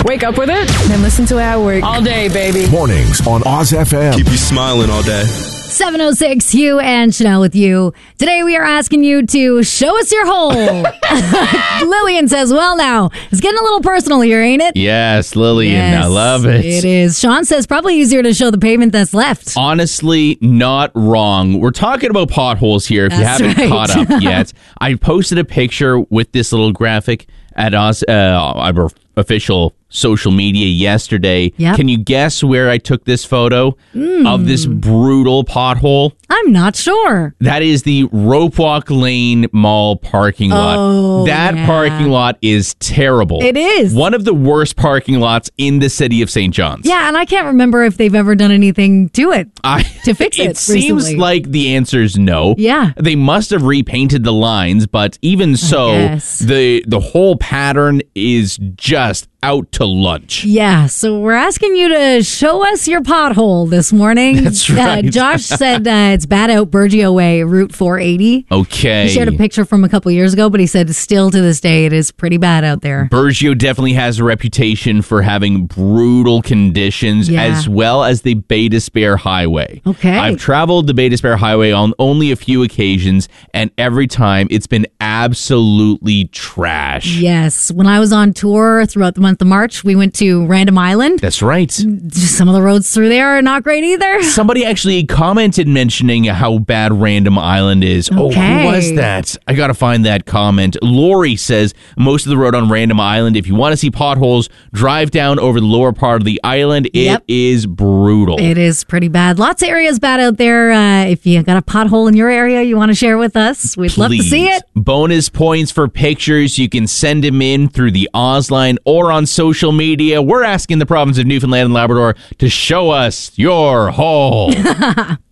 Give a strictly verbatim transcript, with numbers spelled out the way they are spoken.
Wake up with it and listen to it at work. All day, baby. Mornings on Oz F M. Keep you smiling all day. seven oh six, Hugh and Chanel with you. Today we are asking you to show us your hole. Lillian says, well now, it's getting a little personal here, ain't it? Yes, Lillian, Yes, I love it. It is. Sean says probably easier to show the pavement that's left. Honestly, not wrong. We're talking about potholes here if That's you haven't right. caught up yet. I posted a picture with this little graphic at us, uh, our official social media yesterday. Yep. Can you guess where I took this photo of this brutal pothole? I'm not sure. That is the Rope Walk Lane Mall parking lot. Oh, that yeah. parking lot is terrible. It is. One of the worst parking lots in the city of Saint John's. Yeah, and I can't remember if they've ever done anything to it I, to fix it. It seems recently. like the answer is no. Yeah. They must have repainted the lines, but even so, guess. the the whole pattern is just out to lunch. Yeah, so we're asking you to show us your pothole this morning. That's right. Uh, Josh said uh, it's bad out Burgeo Way, Route four eighty. Okay. He shared a picture from a couple years ago, but he said still to this day it is pretty bad out there. Burgeo definitely has a reputation for having brutal conditions, Yeah. as well as the Bay Despair Highway. Okay. I've traveled the Bay Despair Highway on only a few occasions, and every time it's been absolutely trash. Yes, when I was on tour throughout the month of March, we went to Random Island. That's right. Some of the roads through there are not great either. Somebody actually commented mentioning how bad Random Island is. Oh, Okay. who was that? I gotta find that comment. Lori says most of the road on Random Island, if you want to see potholes, drive down over the lower part of the island. It is Yep. brutal. It is pretty bad. Lots of areas bad out there. Uh, if you got a pothole in your area you want to share with us, we'd love to see Please. it. Bonus points for pictures. You can send them in through the Ozline or on social media. We're asking the province of Newfoundland and Labrador to show us your hole.